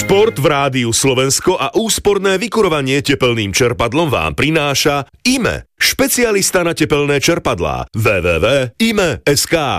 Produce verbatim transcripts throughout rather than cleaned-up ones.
Šport v Rádiu Slovensko a úsporné vykurovanie tepelným čerpadlom vám prináša í em e, špecialista na tepelné čerpadlá. w w w bodka í em e bodka es ká.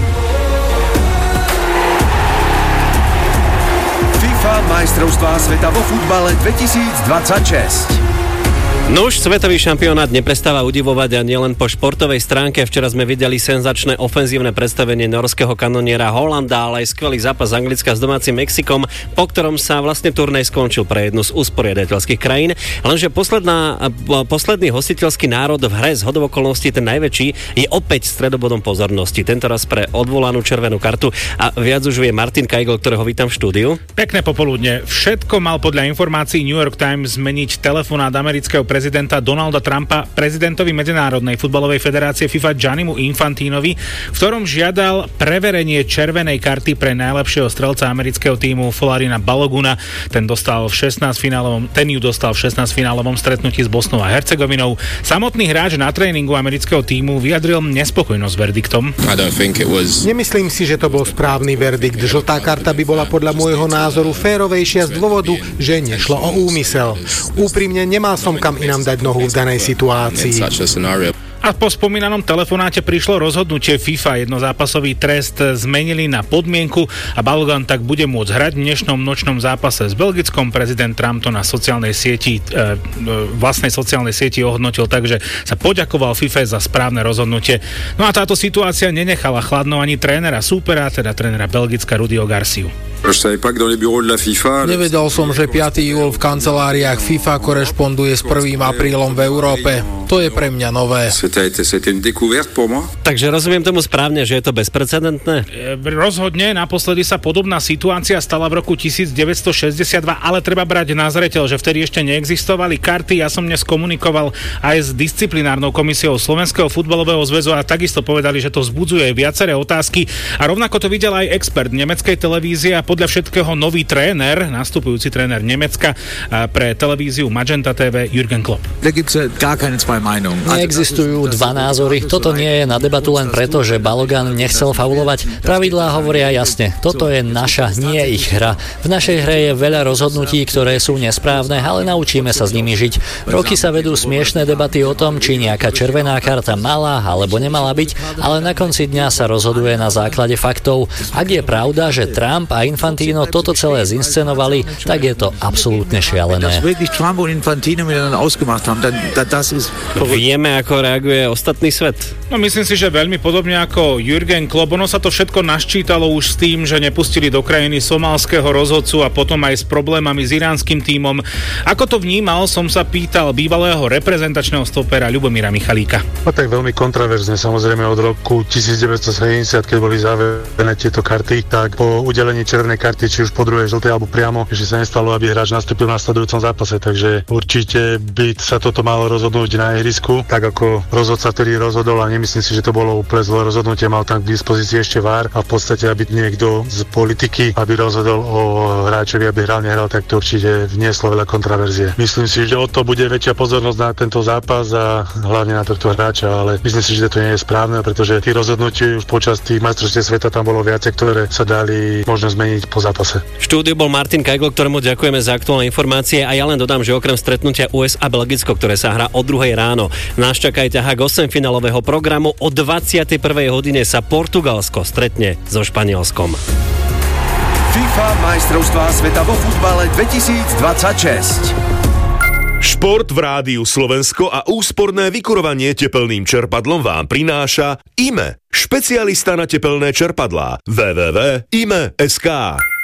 FIFA majstrovstvá sveta vo futbale dvetisícdvadsaťšesť. Nuž, svetový šampionát neprestáva udivovať a nielen po športovej stránke. Včera sme videli senzačné ofenzívne predstavenie norského kanoniera Holanda, ale aj skvelý zápas Anglicka s domácim Mexikom, po ktorom sa vlastne turnej skončil pre jednu z usporiadateľských krajín. Lenže posledná, posledný hostiteľský národ v hre z hodou okolností, ten najväčší, je opäť stredobodom pozornosti. Tentoraz pre odvolanú červenú kartu a viac už vie Martin Kajgl, ktorého vítam v štúdiu. Pekné popoludne. Všetko mal podľa informácií New York Times zmeniť telefonát amerického prezidenta Donalda Trumpa prezidentovi Medzinárodnej futbalovej federácie FIFA Giannimu Infantinovi, v ktorom žiadal preverenie červenej karty pre najlepšieho strelca amerického tímu Folarin Baloguna. Ten dostal v šestnásťfinálovom, ten ju dostal v šestnásťfinálovom stretnutí s Bosnou a Hercegovinou. Samotný hráč na tréningu amerického tímu vyjadril nespokojnosť s verdiktom. Was... Nemyslím si, že to bol správny verdikt. Žltá karta by bola podľa môjho názoru férovejšia z dôvodu, že nešlo o úmysel. Úprimne nemal som kam nám dať nohu v danej situácii. A po spomínanom telefonáte prišlo rozhodnutie FIFA. Jednozápasový trest zmenili na podmienku a Balogun tak bude môcť hrať v dnešnom nočnom zápase s Belgickom. Prezident Trump to na sociálnej sieti, e, vlastnej sociálnej sieti ohodnotil, takže sa poďakoval FIFA za správne rozhodnutie. No a táto situácia nenechala chladno ani trénera súpera, teda trénera Belgicka Rudyho Garciu. Nevedel som, že piaty júl v kanceláriách FIFA korešponduje s prvým aprílom v Európe. To je pre mňa nové. Takže rozumiem tomu správne, že je to bezprecedentné? E, rozhodne, naposledy sa podobná situácia stala v roku devätnásťstošesťdesiatdva, ale treba brať na zreteľ, že vtedy ešte neexistovali karty. Ja som dnes komunikoval aj s disciplinárnou komisiou Slovenského futbalového zväzu a takisto povedali, že to vzbudzuje viaceré otázky. A rovnako to videl aj expert nemeckej televízie a podľa všetkého nový tréner, nastupujúci tréner Nemecka pre televíziu Magenta té vé Jürgen Klopp. Neexistujú dva názory. Toto nie je na debatu len preto, že Balogun nechcel faulovať. Pravidlá hovoria jasne. Toto je naša, nie ich hra. V našej hre je veľa rozhodnutí, ktoré sú nesprávne, ale naučíme sa s nimi žiť. Roky sa vedú smiešné debaty o tom, či nejaká červená karta mala alebo nemala byť, ale na konci dňa sa rozhoduje na základe faktov. Ak je pravda, že Trump a Infantino toto celé zinscenovali, tak je to absolútne šialené. Vieme, ako reaguje ostatný svet? No myslím si, že veľmi podobne ako Jürgen Klopp. Ono sa to všetko naščítalo už s tým, že nepustili do krajiny somálskeho rozhodcu a potom aj s problémami s iránskym tímom. Ako to vnímal, som sa pýtal bývalého reprezentačného stopera Ľubomíra Michalíka. No tak veľmi kontroverzne, samozrejme od roku devätnásťstosedemdesiat, keď boli zavedené tieto karty, tak po udelení červenej karty, či už po druhej žltej alebo priamo, že sa nestalo, aby hráč nastúpil na nasledujúcom zápase, takže určite by sa toto malo rozhodnúť na ihrisku, tak ako rozhodca, ktorý rozhodol, a nemyslím si, že to bolo úplne zlé rozhodnutie, mal tam k dispozícii ešte vé á er a v podstate, aby niekto z politiky, aby rozhodol o hráčovi, aby hral, nehral, tak to určite vnieslo veľa kontroverzie. Myslím si, že o to bude väčšia pozornosť na tento zápas a hlavne na tohto hráča, ale myslím si, že to nie je správne, pretože tí rozhodnutia už počas tých majstrovstiev sveta tam bolo viacej, ktoré sa dali možno zmeniť po zápase. V štúdiu bol Martin Kajgl, ktorému ďakujeme za aktuálne informácie a ja len dodám, že okrem stretnutia ú es á Belgicko, ktoré sa hrá o druhej ráno, nás čaká aj ťahák osemfinálového programu. O dvadsiatej prvej hodine sa Portugalsko stretne so Španielskom. FIFA majstrovstvá sveta vo futbale dvetisícdvadsaťšesť. Šport v Rádiu Slovensko a úsporné vykurovanie tepelným čerpadlom vám prináša í em e, špecialista na tepelné čerpadlá. w w w bodka í em e bodka es ká.